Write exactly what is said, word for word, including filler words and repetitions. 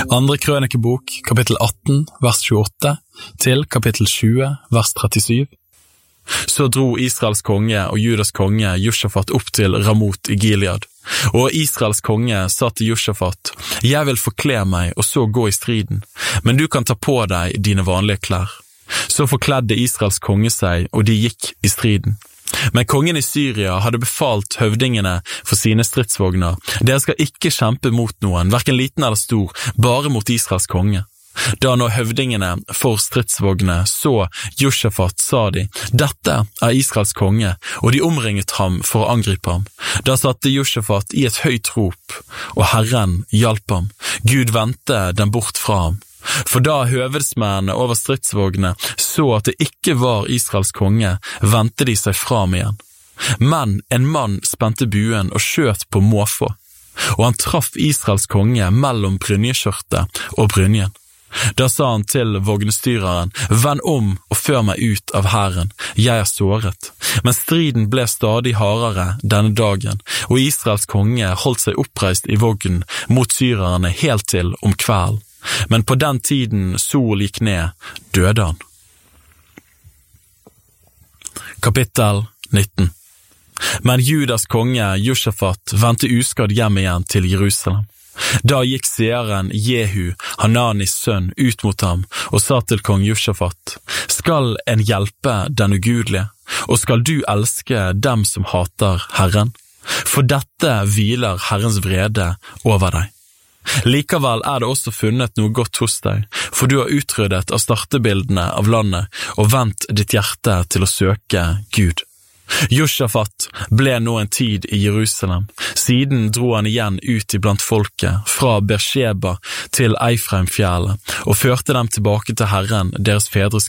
Andre krønikebok, kapittel atten, vers tjueåtte, til kapittel tjue, vers trettisju. Så dro Israels konge og Judas konge Josjafat opp til Ramot i Gilead, og Israels konge sa til Josjafat, «Jeg vil forkle meg og så gå i striden, men du kan ta på deg dine vanlige klær.» Så forkledde Israels konge seg, og de gikk i striden. Men kongen i Syria hadde befalt høvdingene for sine stridsvogner, «Dere skal ikke kjempe mot noen, hverken liten eller stor, bare mot Israels konge.» Da når høvdingene for stridsvognene så Josjafat, sa de, «Dette er Israels konge», og de omringet ham for å angripe ham. Da satte Josjafat i et høyt rop, og Herren hjalp ham. Gud vendte den bort fra ham. For da høvedsmennene over stridsvognene så at det ikke var Israels konge, vendte de seg fra ham igjen. Men en mann spente buen og skjøt på måfå, og han traff Israels konge mellom brynjeskjørtet og brynjen. Da sa han til vognstyreren, «Vend om og før meg ut av hæren, jeg er såret.» Men striden ble stadig hardere denne dagen, og Israels konge holdt seg oppreist i vognen mot syrerne helt til om kvelden. Men på den tiden sol gikk ned, døde han. Kapittel nitten. Men Judas konge Josjafat vendte uskadd hjem igjen til Jerusalem. Da gikk seeren Jehu, Hananis sønn, ut mot ham og sa til kong Josjafat, «Skal en hjelpe den ugudelige, og skal du elske dem som hater Herren? For dette hviler Herrens vrede over deg. Likevel er det også funnet noe godt hos deg, for du har utryddet av startebildene av landet og vendt ditt hjerte til å søke Gud.» Josjafat ble nå en tid i Jerusalem. Siden dro han igjen ut iblant folket, fra Bersheba til Eifraimfjellet, og førte dem tilbake til Herren, deres fedres